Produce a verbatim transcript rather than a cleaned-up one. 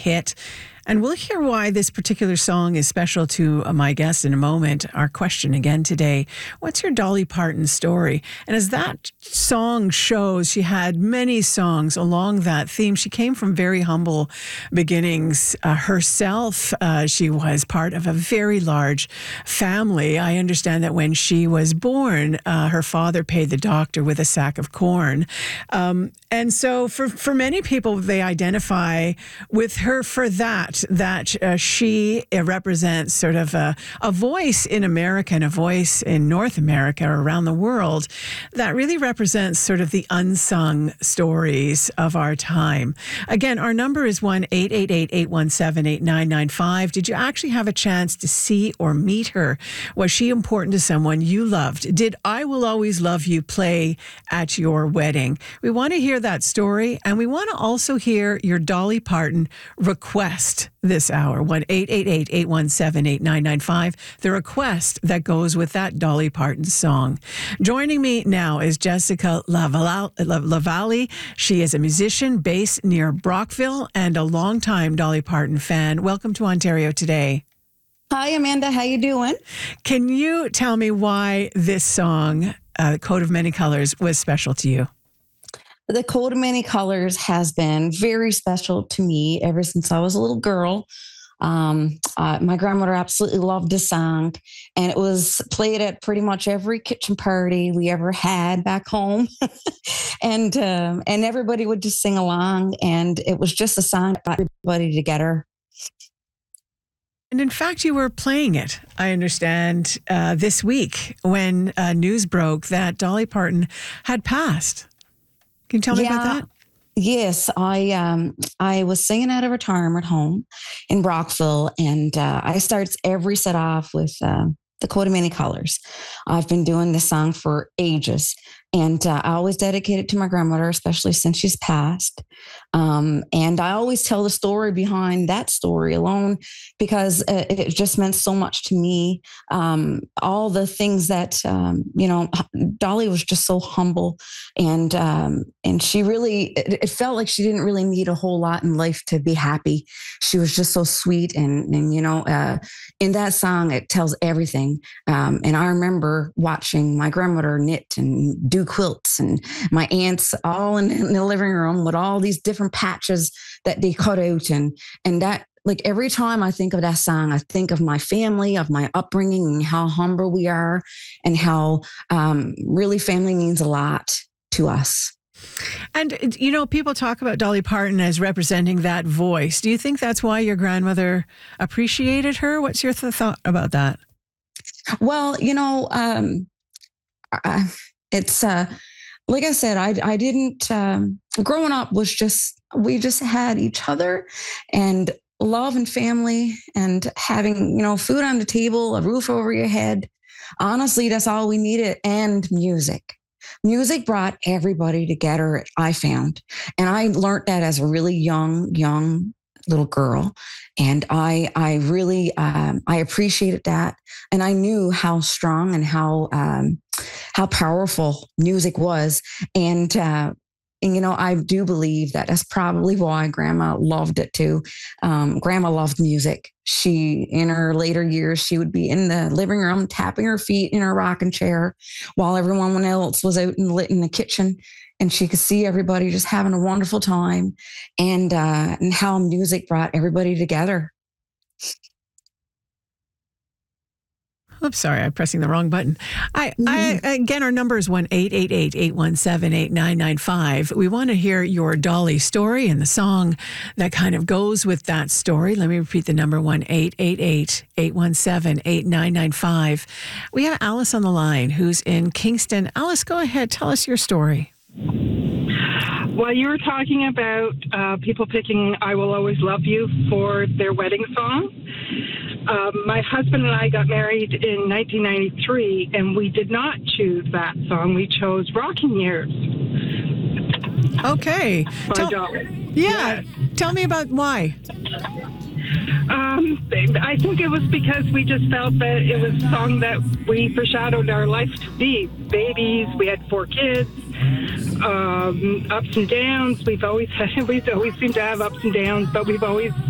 hit. And we'll hear why this particular song is special to my guest in a moment. Our question again today, what's your Dolly Parton story? And as that song shows, she had many songs along that theme. She came from very humble beginnings uh, herself. Uh, she was part of a very large family. I understand that when she was born, uh, her father paid the doctor with a sack of corn. Um, and so for, for many people, they identify with her for that. that uh, she uh, represents sort of a, a voice in America and a voice in North America or around the world that really represents sort of the unsung stories of our time. Again, our number is one eight eight eight, eight one seven, eight nine nine five. Did you actually have a chance to see or meet her? Was she important to someone you loved? Did I Will Always Love You play at your wedding? We want to hear that story, and we want to also hear your Dolly Parton request this hour, one eight eight eight, eight one seven, eight nine nine five, the request that goes with that Dolly Parton song. Joining me now is Jessica Lavallee. She is a musician based near Brockville and a longtime Dolly Parton fan. Welcome to Ontario Today. Hi, Amanda. How you doing? Can you tell me why this song, uh, Coat of Many Colors, was special to you? The Coat of Many Colors has been very special to me ever since I was a little girl. Um, uh, my grandmother absolutely loved this song, and it was played at pretty much every kitchen party we ever had back home. and um, and everybody would just sing along, and it was just a song that brought everybody together. And in fact, you were playing it, I understand, uh, this week when uh, news broke that Dolly Parton had passed. Can you tell me yeah, about that? Yes, I um, I was singing at a retirement home in Brockville, and uh, I start every set off with uh, the Coat of Many Colors. I've been doing this song for ages, and uh, I always dedicate it to my grandmother, especially since she's passed. Um, and I always tell the story behind that story alone because uh, it just meant so much to me. Um, all the things that, um, you know, Dolly was just so humble, and um, and she really, it, it felt like she didn't really need a whole lot in life to be happy. She was just so sweet. And, and you know, uh, in that song, it tells everything. Um, and I remember watching my grandmother knit and do quilts, and my aunts all in, in the living room with all these different patches that they cut out. And, and that, like, every time I think of that song, I think of my family, of my upbringing, and how humble we are, and how um, really family means a lot to us. And, you know, people talk about Dolly Parton as representing that voice. Do you think that's why your grandmother appreciated her? What's your th- thought about that? Well, you know, um, I, it's, uh, like I said, I, I didn't, um, growing up was just, we just had each other and love and family and having, you know, food on the table, a roof over your head. Honestly, that's all we needed. And music. Music brought everybody together, I found. And I learned that as a really young, young little girl. And I, I really, um, I appreciated that. And I knew how strong and how, um, how powerful music was. And, uh, and, you know, I do believe that that's probably why Grandma loved it too. Um, Grandma loved music. She, in her later years, she would be in the living room, tapping her feet in her rocking chair while everyone else was out and lit in the kitchen. And she could see everybody just having a wonderful time, and, uh, and how music brought everybody together. Oops, sorry, I'm pressing the wrong button. I, mm-hmm. I again, our number is one eight eight eight, eight one seven, eight nine nine five. We want to hear your Dolly story and the song that kind of goes with that story. Let me repeat the number, one eight eight eight, eight one seven, eight nine nine five. We have Alice on the line who's in Kingston. Alice, go ahead. Tell us your story. Well, you were talking about uh, people picking I Will Always Love You for their wedding song. Um, my husband and I got married in nineteen ninety-three, and we did not choose that song. We chose Rocking Years. Okay. By Tell, Dolly. yeah. Yes. Tell me about why. Um, I think it was because we just felt that it was a song that we foreshadowed our life to be. Babies, we had four kids, um, ups and downs. We've always had, we've always seemed to have ups and downs, but we've always